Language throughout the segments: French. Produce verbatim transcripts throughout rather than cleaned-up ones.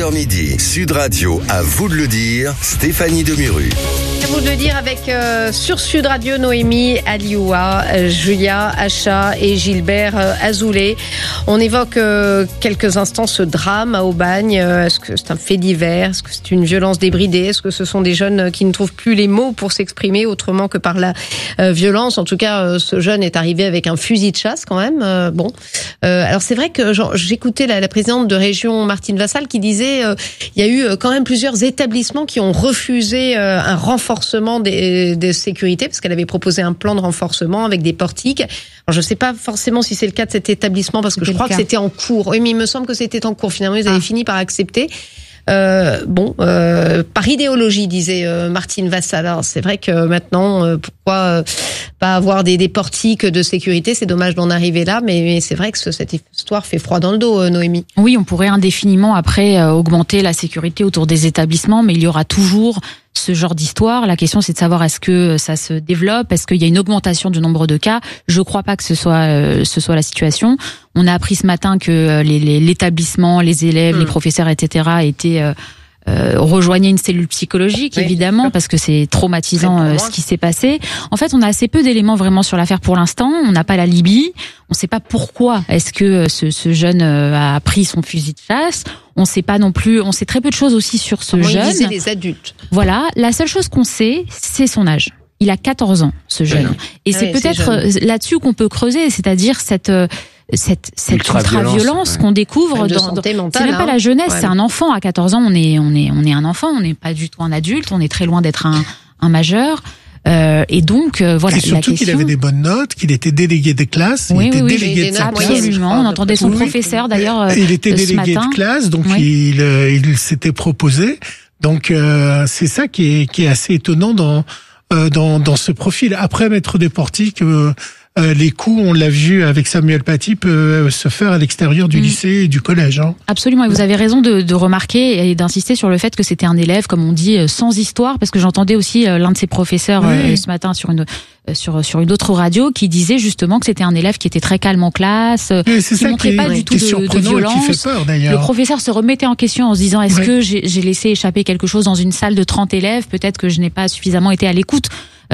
heures midi, Sud Radio, à vous de le dire, Stéphanie Demuru. À vous de le dire avec euh, sur Sud Radio, Noémie Alioua, euh, Julia Acha et Gilbert euh, Azoulay. On évoque euh, quelques instants ce drame à Aubagne. Euh, est-ce que c'est un fait divers? Est-ce que c'est une violence débridée? Est-ce que ce sont des jeunes qui ne trouvent plus les mots pour s'exprimer autrement que par la euh, violence? En tout cas, euh, ce jeune est arrivé avec un fusil de chasse quand même. Euh, bon, euh, alors c'est vrai que genre, j'écoutais la, la présidente de région Martine Vassal qui disait euh, il y a eu euh, quand même plusieurs établissements qui ont refusé euh, un renforcement des, des sécurités, parce qu'elle avait proposé un plan de renforcement avec des portiques. Alors, je ne sais pas forcément si c'est le cas de cet établissement, parce que c'était je crois que c'était en cours. Oui, mais il me semble que c'était en cours. Finalement, ils avaient ah. fini par accepter. Euh, bon, euh, par idéologie, disait euh, Martine Vassal. Alors, c'est vrai que maintenant, euh, pourquoi euh, pas avoir des, des portiques de sécurité? C'est dommage d'en arriver là, mais, mais c'est vrai que ce, cette histoire fait froid dans le dos, euh, Noémie. Oui, on pourrait indéfiniment après euh, augmenter la sécurité autour des établissements, mais il y aura toujours ce genre d'histoire. La question, c'est de savoir est-ce que ça se développe, est-ce qu'il y a une augmentation du nombre de cas. Je crois pas que ce soit euh, ce soit la situation. On a appris ce matin que euh, les, les, l'établissement, les élèves, mmh. les professeurs, et cetera étaient euh, euh, rejoignaient une cellule psychologique, oui, évidemment, parce que c'est traumatisant euh, ce qui s'est passé. En fait, on a assez peu d'éléments vraiment sur l'affaire pour l'instant. On n'a pas la Libye. On ne sait pas pourquoi est-ce que ce, ce jeune a pris son fusil de chasse. On ne sait pas non plus. On sait très peu de choses aussi sur ce Comment jeune. Il disait les adultes. Voilà. La seule chose qu'on sait, c'est son âge. Il a quatorze ans, ce jeune. Et ah c'est oui, peut-être c'est là-dessus qu'on peut creuser, c'est-à-dire cette cette cette ultra-violence, ultra-violence ouais. qu'on découvre dans, dans c'est même pas hein. la jeunesse, ouais. c'est un enfant à quatorze ans, on est on est on est un enfant, on n'est pas du tout un adulte, on est très loin d'être un un majeur. Euh, et donc euh, voilà. Et surtout la question... qu'il avait des bonnes notes, qu'il était délégué de classe, oui, il était oui, délégué oui, de sa classe. Absolument, on entendait son oui, professeur d'ailleurs. Euh, il était délégué ce matin. de classe, donc oui. il euh, il s'était proposé. Donc euh, c'est ça qui est qui est assez étonnant dans euh, dans dans ce profil. Après mettre des portiques. Euh, Euh, les coups, on l'a vu avec Samuel Paty, peuvent se faire à l'extérieur du mmh. lycée et du collège. Hein. Absolument, et vous avez raison de, de remarquer et d'insister sur le fait que c'était un élève, comme on dit, sans histoire, parce que j'entendais aussi l'un de ses professeurs oui. euh, ce matin sur une sur sur une autre radio qui disait justement que c'était un élève qui était très calme en classe, oui, qui ne montrait qui, pas oui, du tout de, de violence. Qui fait peur, d'ailleurs. Le professeur se remettait en question en se disant est-ce oui. que j'ai, j'ai laissé échapper quelque chose dans une salle de trente élèves? Peut-être que je n'ai pas suffisamment été à l'écoute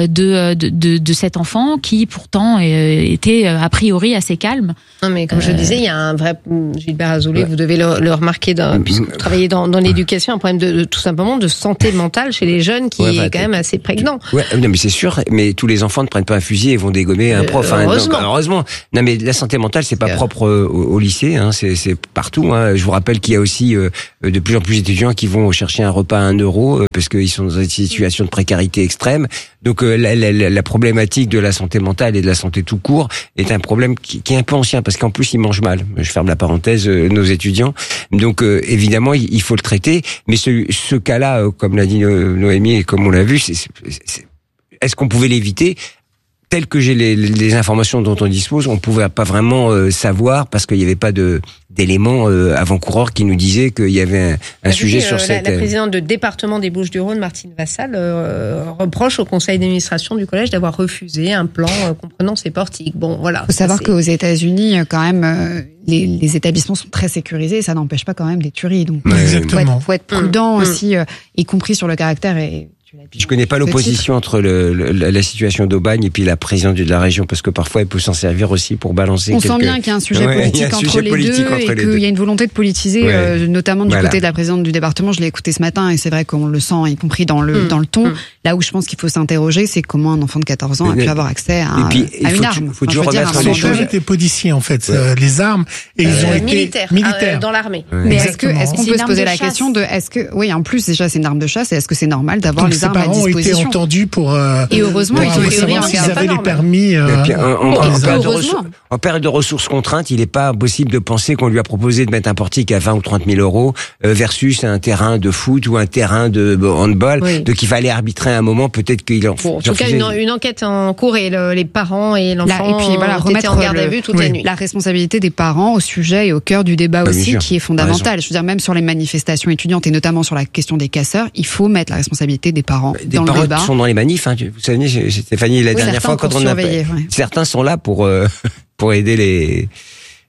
de de de, de cet enfant qui pourtant était a priori assez calme. Non mais comme euh... je disais, il y a un vrai Gilbert Azoulay, ouais. vous devez le, le remarquer dans, puisque vous travaillez dans, dans l'éducation, un problème de, de tout simplement de santé mentale chez les jeunes qui ouais, est bah, quand même assez prégnant. Ouais, non mais c'est sûr, mais tous les enfants ne prennent pas un fusil et vont dégommer un prof. Euh, heureusement. Hein, donc, heureusement. Non mais la santé mentale c'est pas euh... propre au, au lycée, hein, c'est, c'est partout. Hein. Je vous rappelle qu'il y a aussi euh, de plus en plus d'étudiants qui vont chercher un repas à un euro euh, parce qu'ils sont dans une situation de précarité extrême. Donc euh, la, la, la problématique de la santé mentale et de la santé tout court est un problème qui, qui est un peu ancien parce qu'en plus ils mangent mal. Je ferme la parenthèse, euh, nos étudiants. Donc euh, évidemment il, il faut le traiter. Mais ce, ce cas-là, euh, comme l'a dit Noémie et comme on l'a vu, c'est, c'est, c'est, est-ce qu'on pouvait l'éviter ? Tel que j'ai les, les informations dont on dispose, on pouvait pas vraiment euh, savoir parce qu'il n'y avait pas de d'éléments euh, avant-coureurs qui nous disaient qu'il y avait un, un sujet dit, sur euh, cette... La, la présidente de département des Bouches-du-Rhône, Martine Vassal, euh, reproche au conseil d'administration du collège d'avoir refusé un plan euh, comprenant ces portiques. Bon, voilà. Il faut savoir c'est... qu'aux États-Unis, quand même, euh, les, les établissements sont très sécurisés et ça n'empêche pas quand même des tueries. Donc, ouais, exactement. Il faut, faut être prudent mmh. aussi, euh, y compris sur le caractère et... Je connais pas l'opposition entre le, le, la situation d'Aubagne et puis la présidente de la région parce que parfois elle peut s'en servir aussi pour balancer. On quelques... sent bien qu'il y a un sujet ouais, politique, un entre, sujet les politique deux, entre et les qu'il deux y a une volonté de politiser, ouais. euh, notamment du voilà. côté de la présidente du département. Je l'ai écouté ce matin et c'est vrai qu'on le sent, y compris dans le mmh. dans le ton. Mmh. Là où je pense qu'il faut s'interroger, c'est comment un enfant de quatorze ans mais, a pu avoir accès à, puis, à une faut arme. Il faut toujours enfin, remettre les choses. Ils étaient policiers en fait, ouais. les armes et euh, ils ont été militaires, militaires euh, dans l'armée. Ouais. Mais est-ce que est-ce qu'on peut se poser la question de est-ce que oui en plus déjà c'est une arme de chasse et est-ce que c'est normal d'avoir les armes à disposition? Ses parents ont été entendus pour Euh, et heureusement, ils ont savoir s'ils avaient les permis. Euh, puis, en, en, oh, en, période de ressources, en période de ressources contraintes, il n'est pas possible de penser qu'on lui a proposé de mettre un portique à vingt ou trente mille euros euh, versus un terrain de foot ou un terrain de handball. Oui. Donc il fallait arbitrer à un moment, peut-être qu'il en. Bon, en tout cas, une, une enquête en cours et le, les parents et l'enfant Là, et puis, voilà, ont été en garde le, à vue toute oui, la nuit. La responsabilité des parents au sujet et au cœur du débat bah, aussi, qui est fondamentale. Je veux dire, même sur les manifestations étudiantes et notamment sur la question des casseurs, il faut mettre la responsabilité des parents des dans parents le débat. Sont dans les manifs, hein. Vous savez, Stéphanie, la oui, dernière fois, quand on a, ouais. certains sont là pour euh, pour aider les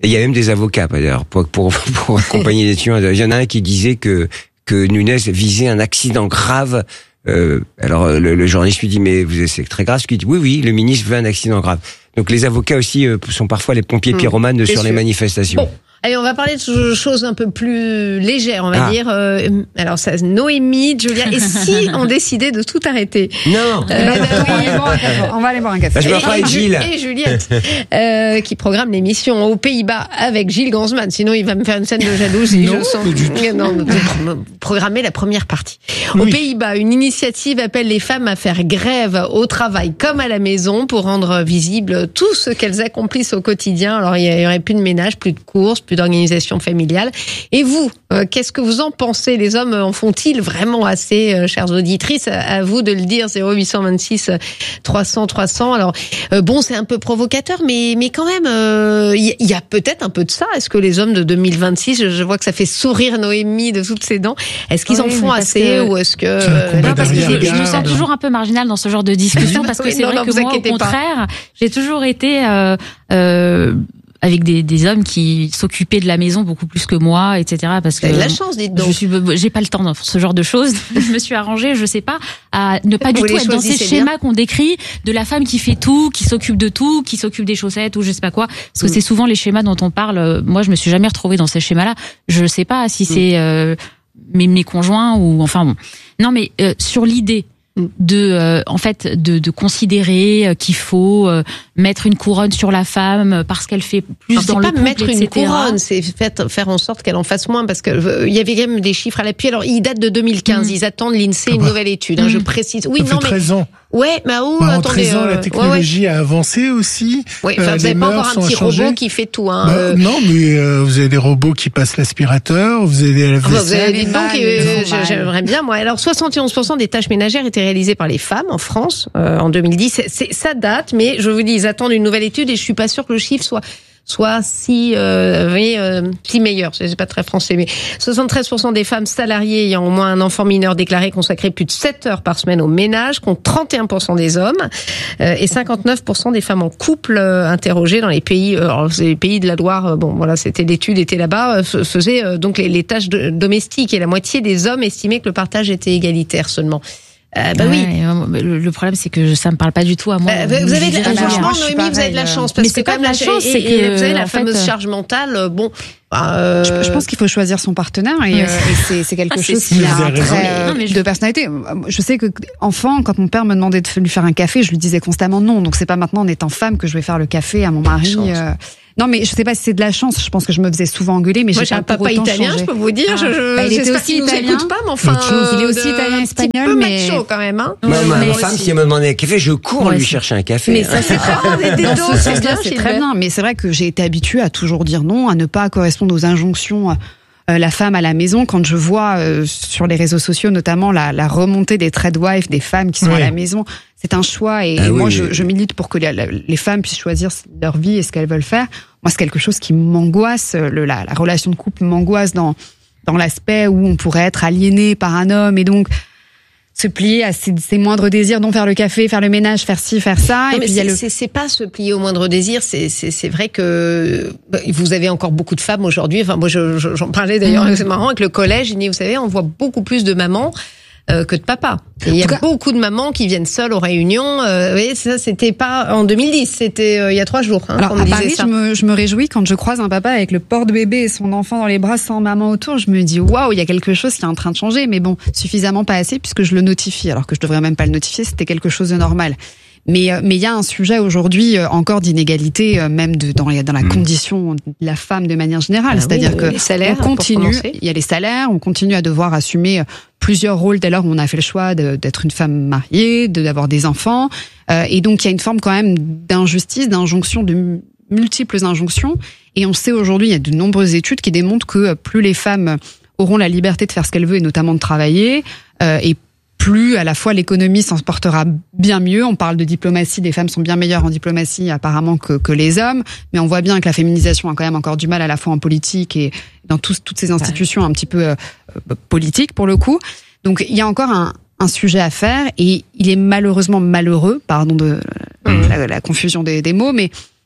Et il y a même des avocats, d'ailleurs, pour, pour, pour accompagner les étudiants. Il y en a un qui disait que, que Nunez visait un accident grave. Euh, alors, le, le journaliste lui dit, mais vous, c'est très grave. Ce qu'il dit, oui, oui, le ministre veut un accident grave. Donc, les avocats aussi euh, sont parfois les pompiers pyromanes mmh, sur sûr. les manifestations. Bon. Allez, on va parler de choses un peu plus légères, on va ah. dire. Euh, alors, ça, Noémie, Julia, et si on décidait de tout arrêter? Non. Euh, bah, bah, oui, on va aller boire un café. Bah, je vais parler de Gilles. Et Juliette, euh, qui programme l'émission aux Pays-Bas avec Gilles Gansman. Sinon, il va me faire une scène de jalousie. Non, je sens. Non, programmer la première partie. Oui. Aux Pays-Bas, une initiative appelle les femmes à faire grève au travail comme à la maison pour rendre visible tout ce qu'elles accomplissent au quotidien. Alors, il y aurait plus de ménage, plus de courses, plus d'organisation familiale. Et vous, euh, qu'est-ce que vous en pensez? Les hommes en font-ils vraiment assez, euh, chères auditrices? À, à vous de le dire, zéro huit cent vingt-six trois cents trois cents. Alors, euh, bon, c'est un peu provocateur, mais, mais quand même, il euh, y, y a peut-être un peu de ça. Est-ce que les hommes de deux mille vingt-six, je, je vois que ça fait sourire Noémie de toutes ses dents, est-ce qu'ils oui, en font assez que... ou est-ce que... Euh, non, parce que je me sens toujours un peu marginale dans ce genre de discussion, parce que oui, c'est non, vrai non, que moi, au contraire, pas. j'ai toujours été... Euh, euh, avec des, des hommes qui s'occupaient de la maison beaucoup plus que moi, et cetera. Parce que de la chance, dites donc. Je suis, j'ai pas le temps pour ce genre de choses. Je me suis arrangée, je sais pas, à ne pas du Vous tout être dans ces schémas qu'on décrit de la femme qui fait tout, qui s'occupe de tout, qui s'occupe des chaussettes ou je sais pas quoi. Parce que mmh. c'est souvent les schémas dont on parle. Moi, je me suis jamais retrouvée dans ces schémas-là. Je sais pas si c'est euh, mes, mes conjoints ou enfin bon. Non, mais euh, sur l'idée de euh, en fait de, de considérer euh, qu'il faut euh, mettre une couronne sur la femme parce qu'elle fait plus alors, dans le couple, c'est pas mettre et cetera. Une couronne, c'est fait, faire en sorte qu'elle en fasse moins, parce que euh, il y avait quand même des chiffres à l'appui. Alors ils datent de deux mille quinze, mmh. ils attendent l'INSEE ah bah. une nouvelle étude. Hein, mmh. Je précise. Oui, ça non fait mais treize ans. Ouais, bah oh, bah, en attendez. treize ans, la technologie ouais, ouais. a avancé aussi. Oui, enfin, euh, vous n'avez pas encore un petit robot qui fait tout, hein. Bah, euh... Non, mais euh, vous avez des robots qui passent l'aspirateur, vous avez des lave-vaisselle. Vous avez dit donc, euh, j'aimerais bien moi. Alors soixante et onze pour cent des tâches ménagères étaient réalisées par les femmes en France euh, en deux mille dix. C'est, c'est, ça date, mais je vous dis, ils attendent une nouvelle étude et je suis pas sûre que le chiffre soit soit si, euh, vous voyez, euh, si meilleur. C'est pas très français, mais soixante-treize pour cent des femmes salariées ayant au moins un enfant mineur déclaré consacraient plus de sept heures par semaine au ménage, contre trente et un pour cent des hommes, euh, et cinquante-neuf pour cent des femmes en couple euh, interrogées dans les pays, euh, alors c'est les pays de la Loire, euh, bon voilà, c'était l'étude était là-bas, euh, faisaient euh, donc les, les tâches de, domestiques, et la moitié des hommes estimaient que le partage était égalitaire seulement. Euh, bah ouais, oui. Le, le problème, c'est que ça me parle pas du tout à moi. Euh, vous avez de la, franchement, Noémie, vous avez de la chance, parce mais c'est que quand même la chance, c'est et, que vous avez la fameuse fait, charge mentale. Bon, euh... je, je pense qu'il faut choisir son partenaire et, ouais. euh, et c'est, c'est quelque ah, chose c'est qui a un trait euh, non, je... de personnalité. Je sais que enfant, quand mon père me demandait de lui faire un café, je lui disais constamment non. Donc c'est pas maintenant en étant femme que je vais faire le café à mon mari. Euh... Non, mais je sais pas si c'est de la chance. Je pense que je me faisais souvent engueuler, mais moi, j'ai pas pas pour autant italien, changé. Je peux vous dire. Ah. Je, je, bah, il était aussi qu'il italien. Nous écoute pas, mais enfin, euh, il est aussi italien, espagnol, un petit peu mais macho quand même. Hein. Moi, ma mais femme, si elle me demandait un café, je cours ouais, lui chercher un café. Mais ça, c'est très dans ce sens-là, c'est très bien. Mais c'est vrai que j'ai été habituée à toujours dire non, à ne pas correspondre aux injonctions. Euh, la femme à la maison, quand je vois euh, sur les réseaux sociaux notamment la, la remontée des tradwives, des femmes qui sont oui. à la maison, c'est un choix et, ah et oui, moi oui. Je, je milite pour que les, les femmes puissent choisir leur vie et ce qu'elles veulent faire. Moi, c'est quelque chose qui m'angoisse. Le, la, la relation de couple m'angoisse dans dans l'aspect où on pourrait être aliéné par un homme et donc se plier à ses, ses moindres désirs, dont faire le café, faire le ménage, faire ci, faire ça. Non, et mais puis c'est, il y a le... c'est, c'est pas se plier au moindre désir. C'est, c'est, c'est vrai que vous avez encore beaucoup de femmes aujourd'hui. Enfin, moi, je, je, j'en parlais d'ailleurs. Mmh. C'est marrant avec le collège. Vous savez, on voit beaucoup plus de mamans euh, que de papas. Et il y a cas... beaucoup de mamans qui viennent seules aux réunions. Euh, vous voyez, ça, c'était pas en deux mille dix. C'était euh, il y a trois jours. Hein, Alors à Paris, je me, je me réjouis quand je croise un papa avec le porte-bébé et son enfant dans les bras sans maman autour. Je me dis waouh, il y a quelque chose qui est en train de changer. Mais bon, suffisamment pas assez puisque je le notifie. Alors que je devrais même pas le notifier. C'était quelque chose de normal. Mais mais il y a un sujet aujourd'hui encore d'inégalité, même de, dans, dans la mmh. condition de la femme de manière générale. Ah C'est-à-dire oui, que les salaires, on continue, il y a les salaires, on continue à devoir assumer plusieurs rôles dès lors où on a fait le choix de, d'être une femme mariée, de, d'avoir des enfants. Euh, et donc il y a une forme quand même d'injustice, d'injonction, de multiples injonctions. Et on sait aujourd'hui, il y a de nombreuses études qui démontrent que plus les femmes auront la liberté de faire ce qu'elles veulent et notamment de travailler, euh, et plus à la fois l'économie s'en portera bien mieux. On parle de diplomatie, des femmes sont bien meilleures en diplomatie apparemment que, que les hommes, mais on voit bien que la féminisation a quand même encore du mal à la fois en politique et dans tous, toutes ces institutions un petit peu euh, politiques pour le coup. Donc il y a encore un, un sujet à faire et il est malheureusement malheureux, pardon de mmh. la, la confusion des, des mots, mais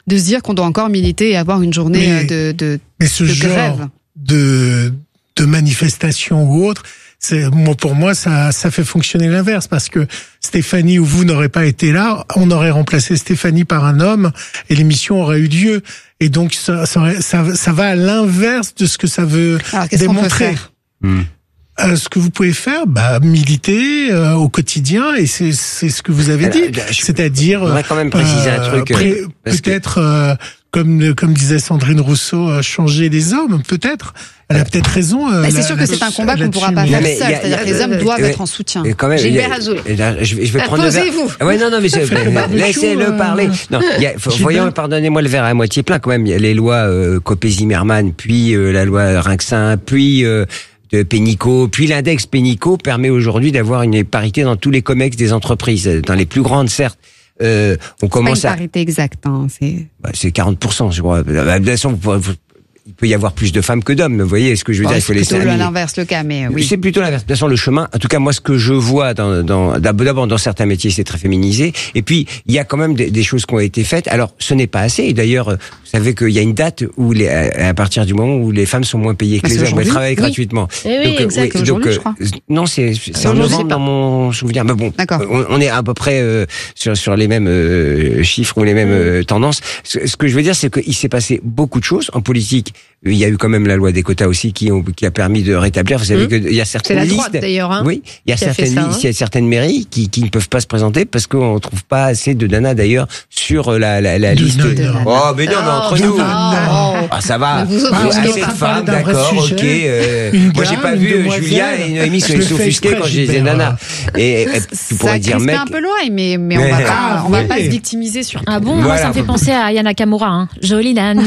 de se dire qu'on doit encore militer et avoir une journée mais, de, de, mais ce de genre grève. de, de manifestation ou autre, c'est, moi, pour moi, ça, ça fait fonctionner l'inverse, parce que Stéphanie ou vous n'aurez pas été là, on aurait remplacé Stéphanie par un homme et l'émission aurait eu lieu. Et donc, ça, ça, ça, ça va à l'inverse de ce que ça veut Alors, qu'est-ce démontrer. qu'on peut faire Mmh. Euh, ce que vous pouvez faire, bah, militer euh, au quotidien, et c'est, c'est ce que vous avez dit, Alors, je- c'est-à-dire Je voudrais quand même préciser un truc. pré- euh, parce que- peut-être, euh, comme comme disait Sandrine Rousseau, euh, changer les hommes, peut-être. Elle a peut-être raison. euh, Bah, c'est là- sûr que c'est un là-dessus, combat qu'on ne pourra pas mais- faire mais il y seul. a- C'est-à-dire il que y a- les hommes doivent euh, être en soutien. Et quand même, Gilbert il y a- Azoulay. et là, je, vais- je vais prendre le verre. Posez-vous. Ah ouais, non, non, mais c'est- Faites le barbecue, laissez-le euh, parler. Non, il y a, faut- Gilbert. voyons, pardonnez-moi le verre à moitié plein quand même. Il y a les lois euh, Copé-Zimmermann, puis euh, la loi Rinxin, puis euh, de Pénicaud, puis l'index Pénicaud permet aujourd'hui d'avoir une parité dans tous les comex des entreprises, dans les plus grandes certes. Euh, on Pas commence une à, parité exacte. Hein, c'est... bah, c'est quarante pour cent, je crois. Bah, de toute façon, vous pourrez- vous- il peut y avoir plus de femmes que d'hommes. Vous voyez ce que je veux Bon, dire? Il faut c'est laisser plutôt un milieu. l'inverse le cas, mais oui. C'est plutôt l'inverse. De toute façon, le chemin, en tout cas, moi, ce que je vois dans, dans, d'abord dans certains métiers, c'est très féminisé. Et puis, il y a quand même des, des choses qui ont été faites. Alors, ce n'est pas assez. Et d'ailleurs, vous savez qu'il y a une date où les, à partir du moment où les femmes sont moins payées que Bah, les c'est hommes, elles aujourd'hui. travaillent Oui. gratuitement. Eh oui, Donc, euh, exact. C'est aujourd'hui, je crois. non, c'est, c'est en aujourd'hui, novembre c'est pas. dans mon souvenir. Mais bon, D'accord. on, on est à peu près euh, sur, sur les mêmes euh, chiffres ou les mêmes euh, tendances. Ce, ce que je veux dire, c'est qu'il s'est passé beaucoup de choses en politique. Il y a eu quand même la loi des quotas aussi qui, ont, qui a permis de rétablir. Vous savez Mmh. qu'il y a C'est certaines la listes. droite d'ailleurs. Hein. Oui, il y a qui a fait certaines ça, listes, hein. il y a certaines mairies qui, qui ne peuvent pas se présenter parce qu'on ne trouve pas assez de nanas d'ailleurs sur la, la, la De liste. nanas. Oh, mais non, mais entre Oh, nous. oh. Ah, ça va. Mais vous autres, Ah, vous on est assez en de train de femmes, parler d'un vrai d'accord, ok. sujet. euh, Une moi, j'ai dame, pas une vu euh, demoiselle. Julia et Noémie Je se le fais s'offusquer exprès, quand je disais Gilbert. nana. Et, et tu pourrais Ça dire crispe mec. un peu loin, mais, mais on va Mais- pas, Ah, on va oui. pas se victimiser sur Ah bon, Voilà. moi ça me fait penser à Yana Nakamura, hein. Jolie nana.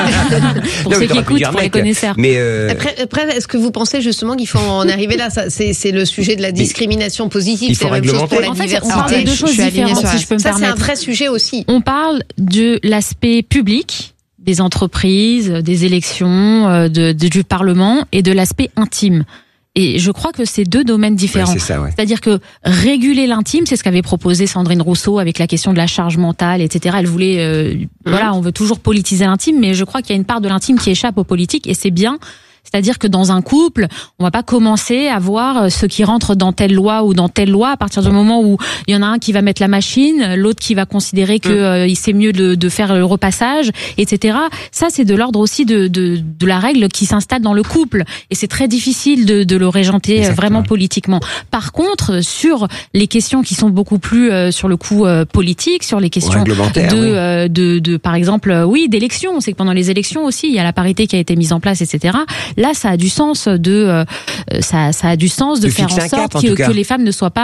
Pour Non, mais ceux qui t'aurais pu écoutent, dire pour les mec. connaisseurs. Mais euh, Après, après, est-ce que vous pensez justement qu'il faut en arriver là? Ça, c'est, c'est le sujet de la discrimination positive. il faut C'est la même chose pour réglementer. la En fait, on diversité. parle de deux je choses suis alignée différentes, sur si la- je peux me Ça, c'est un permettre. vrai sujet aussi. On parle de l'aspect public des entreprises, des élections, euh, de, de- du Parlement et de l'aspect intime. Et je crois que c'est deux domaines ouais, différents. c'est ça, ouais. C'est-à-dire que réguler l'intime, c'est ce qu'avait proposé Sandrine Rousseau avec la question de la charge mentale, et cetera. Elle voulait, euh, voilà, on veut toujours politiser l'intime, mais je crois qu'il y a une part de l'intime qui échappe aux politiques, et c'est bien. C'est-à-dire que dans un couple, on va pas commencer à voir ce qui rentre dans telle loi ou dans telle loi à partir du moment où il y en a un qui va mettre la machine, l'autre qui va considérer que euh, il c'est mieux de, de faire le repassage, et cetera. Ça, c'est de l'ordre aussi de, de, de la règle qui s'installe dans le couple, et c'est très difficile de, de le régenter euh, Exactement. vraiment politiquement. Par contre, sur les questions qui sont beaucoup plus euh, sur le coup euh, politique, sur les questions Réglementaire, de, oui. euh, de, de, par exemple, euh, oui, d'élections. C'est que pendant les élections aussi, il y a la parité qui a été mise en place, et cetera. Là, ça a du sens de, euh, ça, ça a du sens de, De faire fixer en un cap, sorte en que, tout cas. que les femmes ne soient pas